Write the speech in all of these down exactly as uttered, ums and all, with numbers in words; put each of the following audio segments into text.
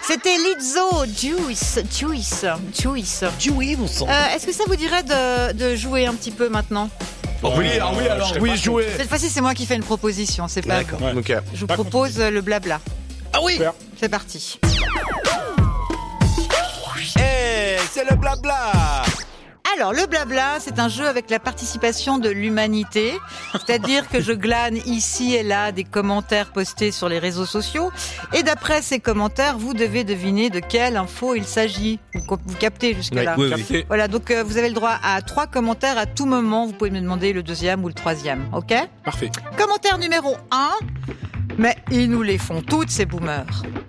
C'était Lizzo, Juice, Juice, Juice. Juice, mon sang. Euh, est-ce que ça vous dirait de, de jouer un petit peu maintenant ? Oh, oui, ah oui, alors oui, jouer. Cette fois-ci, c'est moi qui fais une proposition, c'est pas D'accord. vous. Ouais. Okay. Je vous Pas propose compliqué. le blabla. Ah oui. Super. C'est parti. Eh, hey, c'est le blabla. Alors, le blabla, c'est un jeu avec la participation de l'humanité. C'est-à-dire que je glane ici et là des commentaires postés sur les réseaux sociaux. Et d'après ces commentaires, vous devez deviner de quelle info il s'agit. Vous, vous captez jusque-là ? Oui, oui, oui. Voilà, donc euh, vous avez le droit à trois commentaires à tout moment. Vous pouvez me demander le deuxième ou le troisième, ok ? Parfait. Commentaire numéro un. Mais ils nous les font toutes, ces boomers.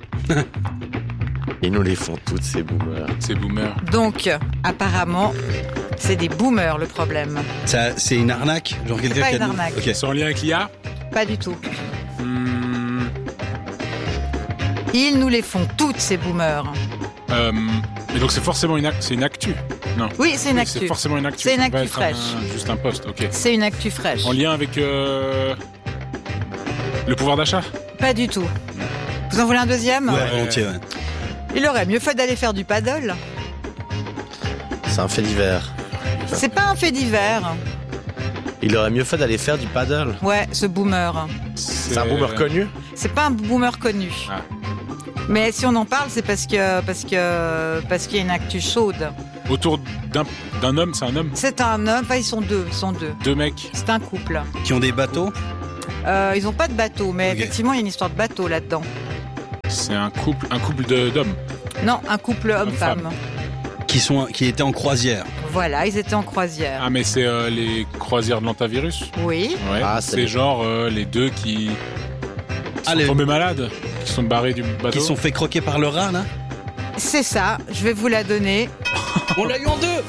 Ils nous les font toutes, ces boomers. Ces boomers. Donc, apparemment, c'est des boomers le problème. Ça, c'est une arnaque, genre C'est quelqu'un pas qui a une arnaque. Ok. C'est en lien avec l'I A. Pas du tout. Hmm, Ils nous les font toutes, ces boomers. euh, et donc c'est forcément une, ac- c'est une actu. Non. Oui, c'est une Oui, actu. C'est forcément une actu. C'est une Ça va actu être fraîche. un- juste un post, ok. C'est une actu fraîche. En lien avec euh, le pouvoir d'achat. Pas du tout. Vous en voulez un deuxième ? Ouais, Ouais. volontiers, ouais. Il aurait mieux fait d'aller faire du paddle. C'est un fait divers. C'est pas un fait divers. Il aurait mieux fait d'aller faire du paddle. Ouais, ce boomer. C'est un boomer connu. C'est pas un boomer connu. Ah. Mais si on en parle, c'est parce que parce que parce qu'il y a une actu chaude. Autour d'un, d'un homme, c'est un homme. C'est un homme. Enfin, ils sont deux. Ils sont deux. Deux mecs. C'est un couple. Qui ont des bateaux. Euh, ils ont pas de bateau, mais Ok. effectivement, il y a une histoire de bateau là-dedans. C'est un couple, un couple de, d'hommes. Non, un couple homme-femme. Qui, sont, qui étaient en croisière. Voilà, ils étaient en croisière. Ah mais c'est euh, les croisières de l'antavirus. Oui. Ouais. Ah, c'est c'est les- genre euh, les deux qui, qui Ah, sont les- tombés malades, qui sont barrés du bateau. Qui sont fait croquer par le rat, là. C'est ça, je vais vous la donner. On l'a eu en deux.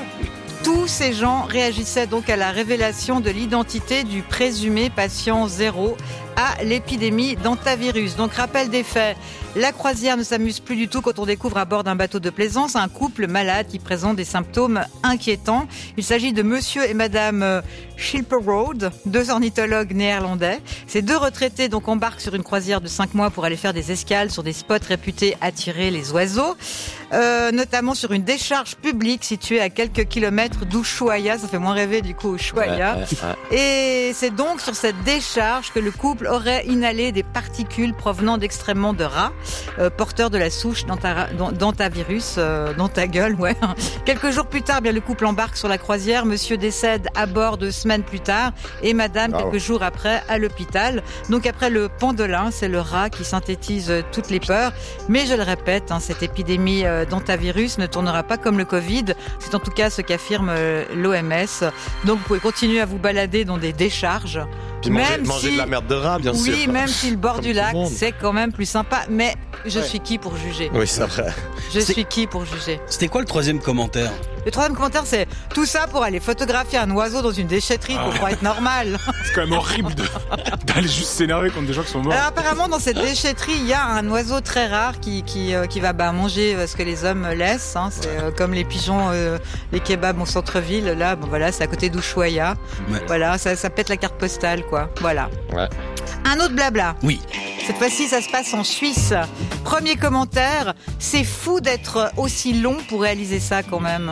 Tous ces gens réagissaient donc à la révélation de l'identité du présumé patient zéro à l'épidémie d'antavirus. Donc, rappel des faits, la croisière ne s'amuse plus du tout quand on découvre à bord d'un bateau de plaisance un couple malade qui présente des symptômes inquiétants. Il s'agit de monsieur et madame Schilperode, deux ornithologues néerlandais. Ces deux retraités donc embarquent sur une croisière de cinq mois pour aller faire des escales sur des spots réputés attirer les oiseaux, euh, notamment sur une décharge publique située à quelques kilomètres d'Ushuaia. Ça fait moins rêver du coup Ushuaia. Ouais, ouais, ouais. Et c'est donc sur cette décharge que le couple aurait inhalé des particules provenant d'excréments de rats, euh, porteurs de la souche d'anta- d'antavirus, euh, dans ta gueule, ouais. Quelques jours plus tard, bien le couple embarque sur la croisière. Monsieur décède à bord deux semaines plus tard et madame Bravo. quelques jours après à l'hôpital. Donc après le pendolin, c'est le rat qui synthétise euh, toutes les peurs. Mais je le répète, hein, cette épidémie euh, d'antavirus ne tournera pas comme le Covid. C'est en tout cas ce qu'affirme euh, l'O M S. Donc vous pouvez continuer à vous balader dans des décharges. Puis manger, Même manger si- de la merde de rat, bien sûr. Oui, même si le bord Comme du tout le lac, monde. c'est quand même plus sympa. Mais je Ouais. suis qui pour juger ? Oui, c'est vrai. Je C'est- suis qui pour juger ? C'était quoi le troisième commentaire? Le troisième commentaire, c'est tout ça pour aller photographier un oiseau dans une déchetterie pour croire être normal. C'est quand même horrible de, d'aller juste s'énerver contre des gens qui sont morts. Alors apparemment, dans cette déchetterie, il y a un oiseau très rare qui qui euh, qui va bah, manger euh, ce que les hommes laissent. Hein. C'est euh, comme les pigeons, euh, les kebabs au centre-ville. Là, bon voilà, c'est à côté d'Ushuaia. Ouais. Voilà, ça, ça pète la carte postale, quoi. Voilà. Ouais. Un autre blabla. Oui. Cette fois-ci, ça se passe en Suisse. Premier commentaire, c'est fou d'être aussi long pour réaliser ça quand même.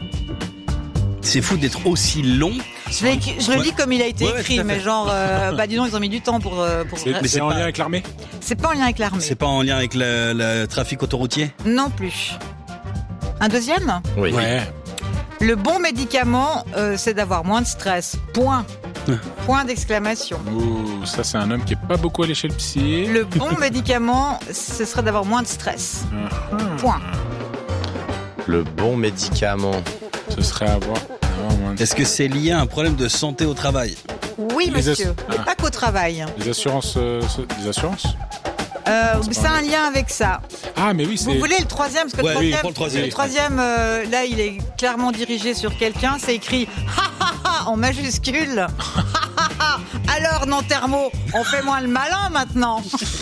C'est fou d'être aussi long. Je, l'ai écrit- je le Ouais. lis comme il a été Ouais, ouais, écrit, tout à fait. mais genre, euh, bah dis donc, ils ont mis du temps pour... euh, pour... C'est, mais c'est c'est en pas- lien avec l'armée. C'est pas en lien avec l'armée. C'est pas en lien avec le, le trafic autoroutier? Non plus. Un deuxième ? Oui. Ouais. Le bon médicament, euh, c'est d'avoir moins de stress. Point. Point d'exclamation. Ouh, ça c'est un homme qui est pas beaucoup allé chez le psy. Le bon médicament, ce serait d'avoir moins de stress. Point. Le bon médicament. Ce serait avoir. avoir moins de- Est-ce que c'est lié à un problème de santé au travail? Oui, Les monsieur. ass- Mais Ah. pas qu'au travail. Les assurances, euh, ce- des assurances. Euh, C'est c'est pas un lien avec ça. Ah mais oui, c'est. Vous voulez le troisième? Parce que Ouais, le oui, troisième, prends le troisième. le troisième, euh, là, il est clairement dirigé sur quelqu'un. C'est écrit ha ha ha en majuscule. Ha ha ha. Alors, Nantermo, on fait moins le malin maintenant.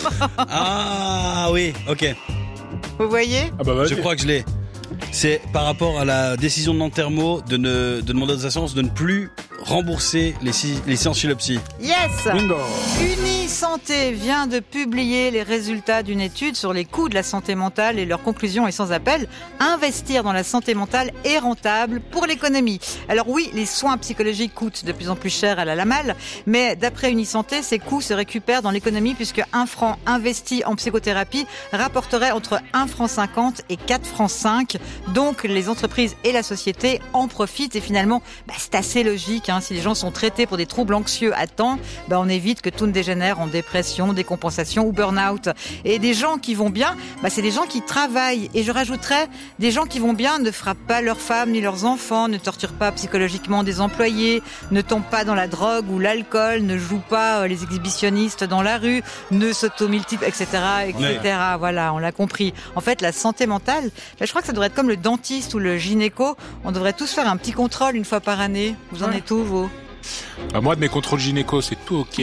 Ah oui, ok. Vous voyez? Ah bah vas-y. Je crois que je l'ai. C'est par rapport à la décision de Nantermo de, ne, de demander aux assurances de ne plus rembourser les, si- les séances chez le psy. Yes. Bingo. Unis Unisanté vient de publier les résultats d'une étude sur les coûts de la santé mentale et leur conclusion est sans appel. Investir dans la santé mentale est rentable pour l'économie. Alors oui, les soins psychologiques coûtent de plus en plus cher à la Lamal, mais d'après Unisanté, ces coûts se récupèrent dans l'économie puisque un franc investi en psychothérapie rapporterait entre un franc cinquante et quatre francs cinq. Donc les entreprises et la société en profitent et finalement, bah, c'est assez logique. Hein. Si les gens sont traités pour des troubles anxieux à temps, bah, on évite que tout ne dégénère en dépression, décompensation ou burn-out. Et des gens qui vont bien, bah, c'est des gens qui travaillent. Et je rajouterais, des gens qui vont bien ne frappent pas leurs femmes ni leurs enfants, ne torturent pas psychologiquement des employés, ne tombent pas dans la drogue ou l'alcool, ne jouent pas les exhibitionnistes dans la rue, ne s'automultiplient, et cetera, et cetera. Ouais. Voilà, on l'a compris. En fait, la santé mentale, bah, je crois que ça devrait être comme le dentiste ou le gynéco. On devrait tous faire un petit contrôle une fois par année. Vous en ouais. êtes où, vous ? Bah, moi, de mes contrôles gynéco, c'est tout ok.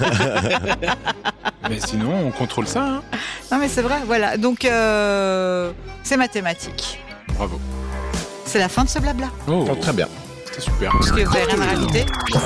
Mais sinon, on contrôle ça. Hein. Non, mais c'est vrai, voilà. Donc, euh, c'est mathématique. Bravo. C'est la fin de ce blabla. Oh, Oh, très bien. C'était super. Est-ce que vous avez rien à rajouter ?